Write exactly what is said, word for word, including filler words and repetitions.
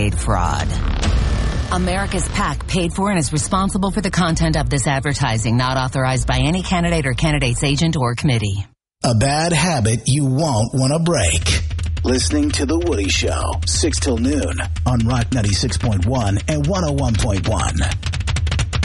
trade fraud. America's PAC paid for and is responsible for the content of this advertising, not authorized by any candidate or candidate's agent or committee. A bad habit you won't want to break. Listening to The Woody Show, six till noon on Rock ninety-six point one and one oh one point one.